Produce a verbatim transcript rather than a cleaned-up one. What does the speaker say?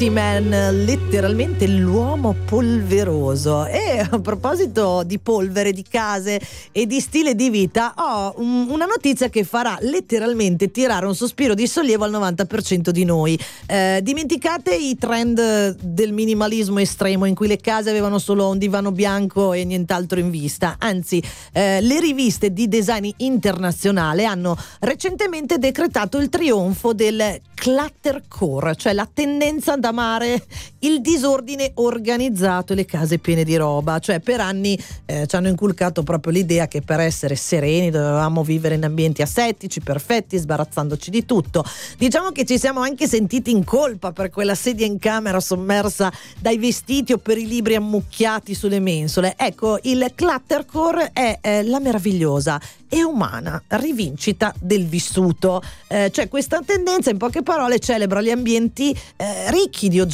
Dusty Man, letteralmente l'uomo polveroso. E a proposito di polvere, di case e di stile di vita, ho un, una notizia che farà letteralmente tirare un sospiro di sollievo al novanta per cento di noi. Eh, dimenticate i trend del minimalismo estremo in cui le case avevano solo un divano bianco e nient'altro in vista. Anzi, eh, le riviste di design internazionale hanno recentemente decretato il trionfo del cluttercore, cioè la tendenza ad amare il disordine organizzato e le case piene di roba. Cioè per anni eh, ci hanno inculcato proprio l'idea che per essere sereni dovevamo vivere in ambienti asettici, perfetti, sbarazzandoci di tutto. Diciamo che ci siamo anche sentiti in colpa per quella sedia in camera sommersa dai vestiti o per i libri ammucchiati sulle mensole. Ecco, il cluttercore è eh, la meravigliosa e umana rivincita del vissuto. Eh, cioè questa tendenza, in poche parole, celebra gli ambienti eh, ricchi di oggetti